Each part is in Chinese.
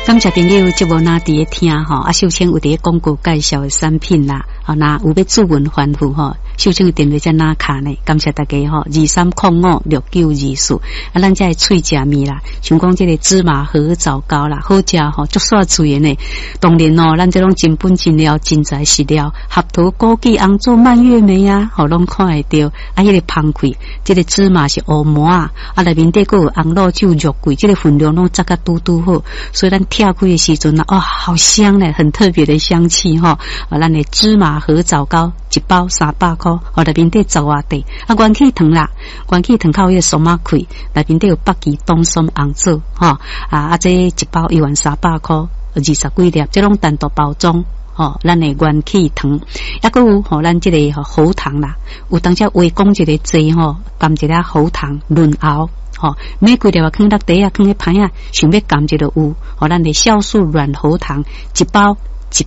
感谢朋友节目那伫咧听吼，啊，秀清有伫广告介绍的产品啦，啊，那有要主文反复吼，秀清的电话在哪卡呢？感谢大家吼，23056924，啊，咱这脆食面啦，像讲这个芝麻荷枣糕啦，好食吼，足煞脆的呢。当然哦，咱这种真本真料、真材实料，合桃、枸杞、红枣、蔓越莓啊，吼，拢看会到。啊，迄个芳开，这个芝麻是乌麻啊，啊，内面底个有红肉酒、肉桂，这个分量拢扎个嘟嘟好，所以咱跳开的时阵啊，哦，好香嘞，很特别的香气哈。啊，咱的芝麻荷枣糕一包300块，哦，内面底10外块，啊，元气糖啦，元气糖靠迄个松仔开，内面底有北极冬松红枣，哈，啊，这一包11300块，20几粒，这种单独包装。吼，咱的元气糖，抑个有吼，咱这个喉糖啦，有当只微讲一个剂吼，含一粒喉糖润喉，吼，每几粒啊，放落地啊，放咧盘啊，想要含一个有，吼，咱的酵素软喉糖一包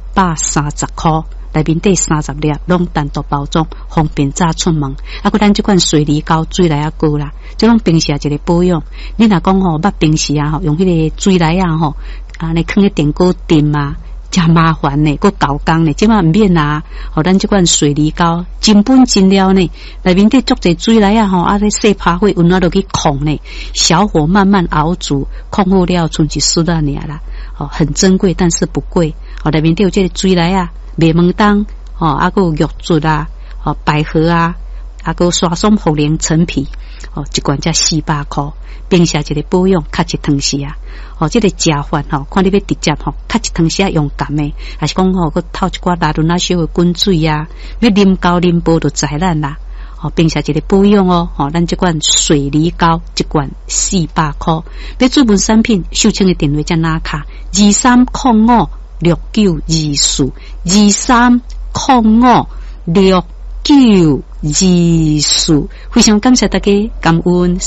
130块，内面底30粒，拢单独包装，方便早出门。啊，个咱这款水梨膏水来啊膏啦，这种平时一个保养，你若讲吼，捌平时啊吼，用迄个水来啊吼，啊，你放咧电锅炖啊。真麻烦呢，个搞工呢，即嘛唔免啊！吼，咱即款水梨膏真本真料呢，内面底足侪水来啊！吼，啊，咧细拍火，温暖落去控呢，小火慢慢熬煮，控好了，剩一丝仔尔啦。哦，很珍贵，但是不贵。哦，内面底有这个水来啊，麦门冬，哦，啊个有玉竹啊，哦，百合啊，啊个刷松茯苓陈皮，哦，一罐才400块，平时一个保养，较一汤匙啊。哦，这个食饭吼，看你要直接吼，较一汤匙用甘的，还是讲吼，佮透一寡拉伦啊小的滚水啊，要啉高啉煲就知咱啦。哦，并且一个保养哦，吼，咱这款水梨膏一罐400块，要主文产品，秀清的电话在哪卡？23056924，23056924，非常感谢大家，感恩。